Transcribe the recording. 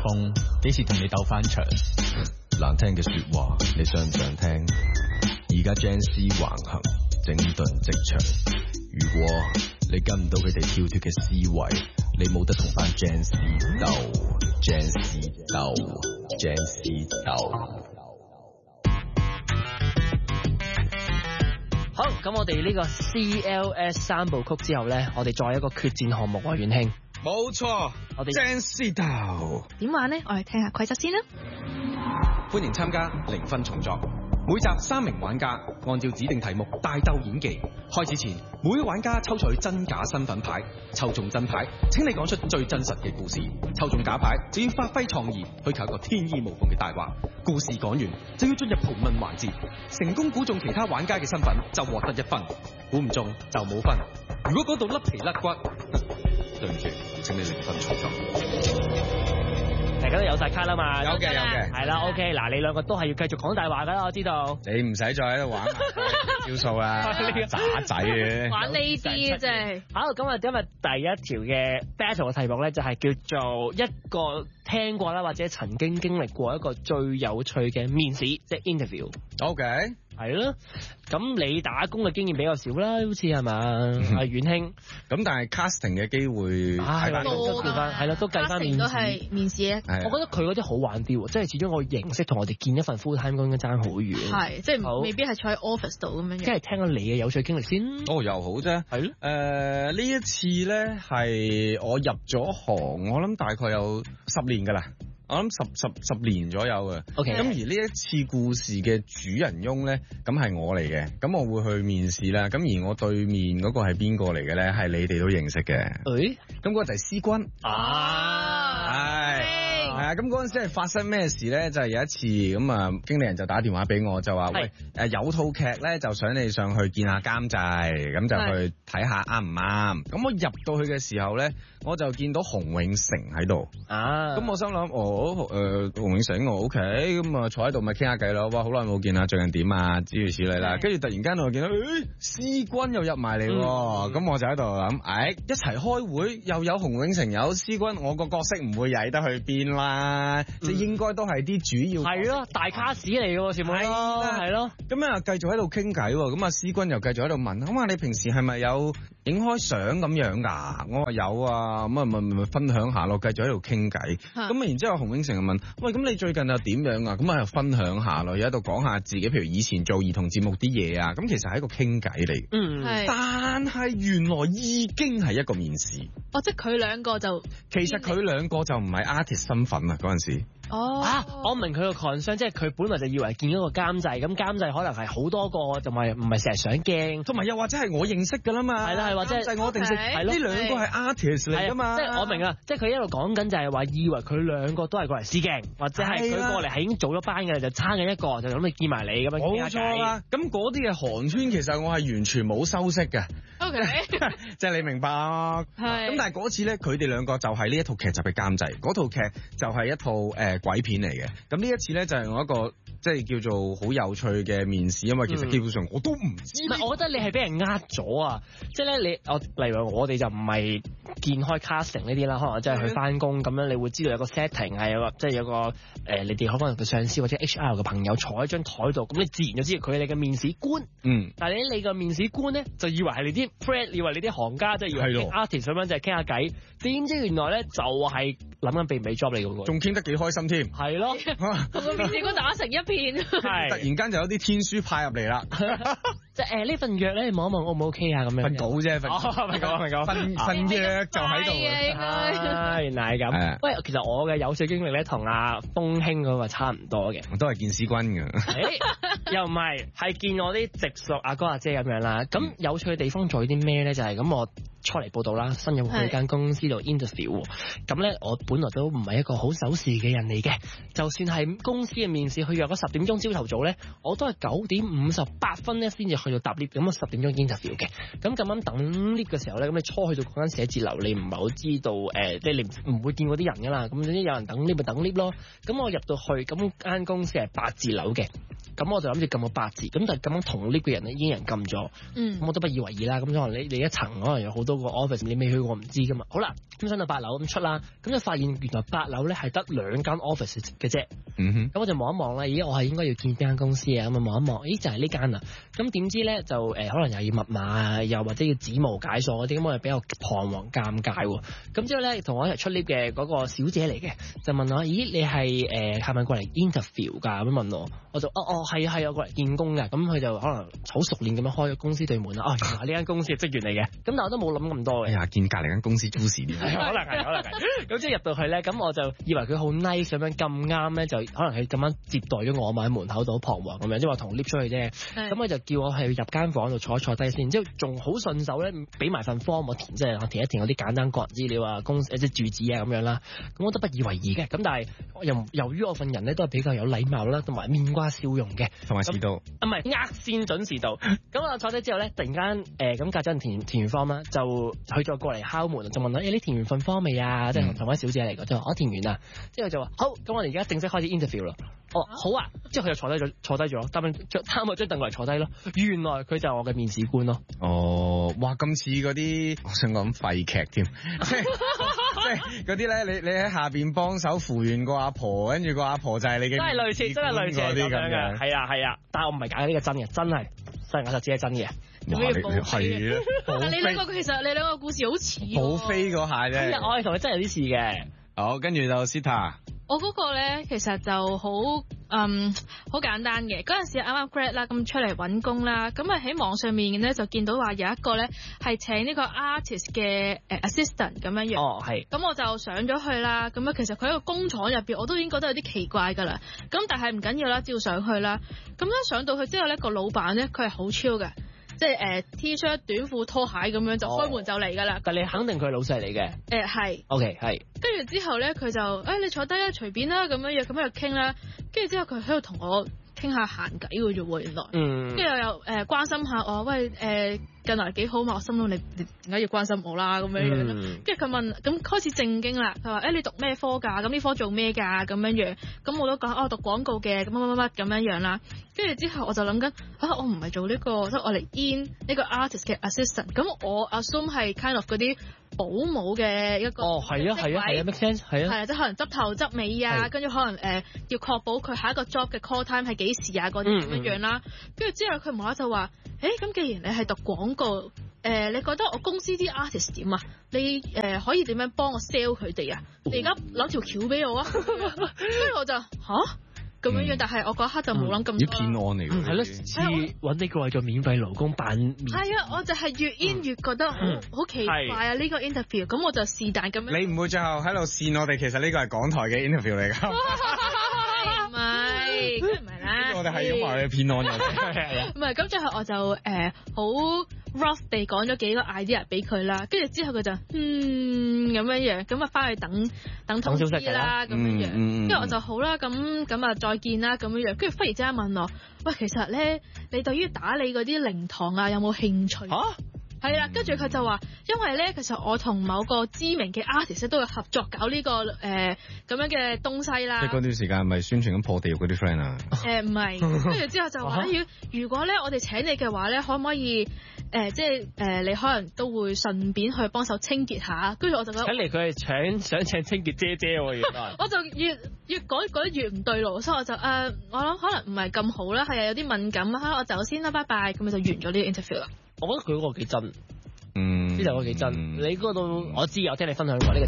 風，幾時同你鬥翻場？ 難聽嘅說話，你想唔想聽？而家 Gen Z 橫行，整頓職場。如果你跟唔到佢哋跳脫嘅思維，你冇得同班 Gen Z 鬥。Gen Z 鬥 ，Gen Z 鬥。 好，咁我哋呢個 CLS 三部曲之後咧，我哋再一個決戰項目啊，遠興。 冇錯， 我哋 Gen Z 鬥。 點玩呢？我哋聽下規則先啦。 歡迎參加零分重作。每集3名玩家按照指定題目大鬥演技。開始前，每位玩家抽取真假身份牌，抽中真牌，請你講出最真實嘅故事；抽中假牌，就要發揮創意，去求一個天衣無縫嘅大話。故事講完，就要進入盤問環節。成功估中其他玩家嘅身份，就獲得1分；估唔中就冇分。如果嗰度甩皮甩骨，對唔住，請你零分重作。 大家都有晒卡啦嘛？ 有嘅， 係啦 ，OK， 嗱，你兩個都係要繼續講大話噶啦，我知道。 你唔使再喺度玩招數啦，渣仔嘅。 玩呢啲真係。 好，咁啊，今日第一條嘅 battle 嘅題目咧，就係叫做一個聽過啦，或者曾經經歷過一個最有趣嘅面試，即係 interview。 OK。 係咯，咁你打工嘅經驗比較少啦，好似係嘛？係遠興。 咁但係 casting 嘅機會係啦，都計翻面試。 都係面試啊！ 我覺得佢嗰啲好玩啲喎，即係始終個形式同我哋見一份 full time 工應該爭好遠。 係，即係未必係坐喺 office 度咁樣。 即係聽下你嘅有趣經歷先。 哦，又好啫。係咯。呢一次咧係我入咗行，我諗大概有10年㗎啦。我諗十年左右嘅。 OK。 咁而呢一次故事嘅主人翁咧，咁係我嚟嘅。咁我會去面試啦。咁而我對面嗰個係邊個嚟嘅咧？係你哋都認識嘅。誒，咁嗰個就係思君。係啊，咁嗰陣時係發生咩事咧？就係有一次咁啊，經理人就打電話俾我，就話喂，有套劇咧，就想你上去見下監製，咁就去睇下啱唔啱。咁我入到去嘅時候咧，我就見到洪永城喺度。咁我心諗，洪永城我 OK，咁啊坐喺度咪傾下偈咯。哇，好耐冇見啦，最近點啊？諸如此類啦。跟住突然間我見到，思君又入埋嚟，咁我就喺度諗，一齊開會，又有洪永城，有思君，我個角色唔會曳得去邊啦，即係應該都係啲主要。係咯，大卡士嚟嘅，全部係咯。咁啊，繼續喺度傾偈，咁啊，思君又繼續喺度問，咁啊，你平時係咪有影開相咁樣噶？我話有啊，咁啊咪分享下咯，繼續喺度傾偈。咁啊，然之後洪永城就問，喂，咁你最近又點樣啊？咁啊，又分享下咯，又喺度講下自己，譬如以前做兒童節目啲嘢啊。咁其實係一個傾偈嚟，但係原來已經係一個面試。 哦，即係佢兩個就， 其實佢兩個就唔係 artist 身份啊，嗰陣時。 我明佢個 concern，即係佢本來就以為見咗個監製，咁監製可能係好多個，同埋唔係成日上鏡， 同埋又或者係我認識㗎啦嘛。係啦，係或者係我一定識，係咯，呢兩個係 artist 嚟㗎嘛。即係我明啦，即係佢一路講緊就係話，以為佢兩個都係過嚟試鏡，或者係佢過嚟係已經做咗班嘅，就差緊一個，就諗你見埋你咁樣。冇錯啦，咁嗰啲嘅寒暄其實我係完全冇修飾嘅。 OK， 即係你明白啊？係。咁但係嗰次咧，佢哋兩個就係呢一套劇集嘅監製，嗰套劇就係一套鬼片嚟嘅。咁呢一次咧就係我一個即係叫做好有趣嘅面試，因為其實基本上我都唔知。 唔係，我覺得你係俾人呃咗啊！即係咧，例如我哋就唔係見開 casting 呢啲啦，可能即係去翻工咁樣，你會知道有個 setting 係有個即係有個你哋可能個上司或者 HR 嘅朋友坐喺張台度，咁你自然就知道佢係你嘅面試官。但係你個面試官咧就以為係你啲 friend，以為你啲行家，即係以為啲 artist 咁樣就係傾下偈，點知原來咧就係諗緊秘密 job 嚟嘅喎， 仲傾得幾開心添。係咯， 同個面試官打成一片。 係突然間就有啲天書派入嚟啦。 即係呢份約咧，望一望 O 唔 OK 啊？咁樣份稿啫，份約就喺度。 原來係咁。喂，其實我嘅有趣經歷咧，同阿風興嗰個差唔多嘅。 我都係見思君㗎。 又唔係見我啲直屬阿哥阿姐咁樣啦。咁有趣嘅地方在於啲咩咧？就係咁我初嚟報道啦，新入去間公司度 interview。咁咧，我本來都唔係一個好守時嘅人嚟嘅。就算係公司嘅面試，去約咗10點鐘朝頭早咧，我都係9點58分咧先至去到搭 lift。咁啊10點鐘 interview 嘅。咁咁啱等 lift 嘅時候咧，咁你初去到嗰間寫字樓，你唔係好知道即係你唔會見嗰啲人噶啦。咁總之有人等 lift 咪等 lift 咯。咁我入到去，咁間公司係8字樓嘅。 咁我就諗住撳個8字，咁但係咁樣同呢個人咧已經有人撳咗，咁我都不以為意啦。咁可能你一層可能有好多個 office，你未去過唔知噶嘛。好啦，咁上到8樓咁出啦，咁就發現原來8樓咧係得2間 office 嘅啫。咁我就望一望啦，咦，我係應該要見邊間公司啊？咁啊望一望，咦就係呢間啦。咁點知咧就可能又要密碼啊，又或者要指模解鎖嗰啲，咁我係比較彷徨尷尬喎。咁之後咧同我一齊出 lift 嘅嗰個小姐嚟嘅，就問我：咦，你係咪過嚟 interview 㗎？咁問我就係我過嚟見工㗎。咁佢就可能好熟練咁樣開咗公司對門啦。原來呢間公司嘅職員嚟嘅。咁但我都冇諗咁多嘅。 哎呀，見隔離間公司 juicy 啲。 可能係。咁即係入到去咧，咁我就以為佢好 nice 咁樣咁啱咧，就可能佢咁樣接待咗我嘛，喺門口度彷徨咁樣，即係話同 lift 出去啫。咁佢就叫我係入間房度坐低先，之後仲好順手咧，俾埋份 form 我填，即係填一填嗰啲簡單個人資料啊、即係住址啊咁樣啦。咁我都不以為意嘅。咁但係由於我份人咧都係比較有禮貌啦，同埋面瓜笑容嘅， 同埋遲到， 唔係先準時到。咁我坐低之後咧，突然間咁隔咗人填完 form 啦，就佢再過嚟敲門，就問我：你填完份 form 未啊？即係同位小姐嚟嘅，就話我填完啦。之後就話好，咁我哋而家正式開始 interview 啦。好啊。之後佢就坐低咗，擔個張凳過嚟坐低咯。原來佢就係我嘅面試官咯。 哇！咁似嗰啲，我想講廢劇添，即係嗰啲咧，你喺下邊幫手扶完個阿婆，跟住個阿婆就係你嘅， 真係類似嗰啲咁樣嘅。係啊，但係我唔係假嘅，呢個真嘅，真係我就知係真嘅。 做咩要報係啊？ 你兩個其實你兩個故事好似好飛嗰下啫。 我係同佢真係有啲事嘅。 好，跟住就 Sita。 我嗰個咧其實就好好簡單嘅。嗰陣時啱啱 grad 啦，咁出嚟揾工啦，咁啊喺網上面咧就見到話有一個咧係請呢個 artist 嘅assistant 咁樣樣。係。咁我就上咗去啦。咁啊其實佢喺個工廠入邊，我都已經覺得有啲奇怪㗎啦。咁但係唔緊要啦，照上去啦。咁咧上到去之後咧，個老闆咧佢係好 chill 嘅。即係T-shirt 短褲拖鞋咁樣就開門就嚟㗎啦。但你肯定佢係老細嚟嘅。係。OK 係。跟住之後咧，佢就你坐低啦，隨便啦咁樣樣，咁喺度傾啦。跟住之後佢喺度同我傾下閒偈嘅啫喎，原來。跟住又關心下我，喂近來幾好嘛？我心諗你點解要關心我啦咁樣樣咯。跟住佢問，咁開始正經啦。佢話你讀咩科㗎？咁呢科做咩㗎？咁樣樣。咁我都講讀廣告嘅，咁乜咁樣樣啦。跟住之後我就諗緊我唔係做呢個，即係我嚟 in 呢個 artist 嘅 assistant。咁我 assume 係 kind of 嗰啲保姆嘅一個係啊 make sense 係啊， 即係可能執頭執尾啊，跟住可能要確保佢下一個 job 嘅 call time 係幾時啊嗰啲咁樣樣啦。跟住之後佢無啦啦就話咁既然你係讀廣告，你覺得我公司啲 artist 點啊？你可以點樣幫我 sell 佢哋啊？你而家攞條橋俾我啊！跟住我就咁樣樣，但係我嗰刻就冇諗咁多。 啲騙案嚟㗎。係咯， 似揾呢個為咗免費勞工扮面。 係啊，我就係越 in 越覺得好奇怪啊！呢個 interview，咁我就是但咁樣。 你唔會最後喺度扇我哋？其實呢個係港台嘅 interview 嚟㗎。 唔係，梗唔係啦。 我哋係咁話你騙案唔係，咁最後我就好 rough 地講咗幾個 idea 俾佢啦，跟住之後佢就咁樣樣，咁啊翻去等通知啦咁樣樣，跟住我就好啦，咁啊再見啦咁樣樣，跟住忽然之間問我，喂，其實咧你對於打理嗰啲靈堂啊有冇興趣？係啦，跟住佢就話，因為咧其實我同某個知名嘅 artist 都會合作搞呢個咁樣嘅東西啦。即係嗰段時間係咪宣傳緊破地獄嗰啲 friend 啊？ 唔係，跟住之後就話如果咧我哋請你嘅話咧，可唔可以你可能都會順便去幫手清潔下？跟住我就覺得， 睇嚟佢係想請清潔姐姐喎，原來。我就越講覺得越唔對路，所以我就我諗可能唔係咁好啦，係啊有啲敏感啊，我走先啦，拜拜，咁就完咗呢個 interview 啦。 我覺得佢嗰個幾真，呢就個幾真。你嗰度我知，我聽你分享過呢個。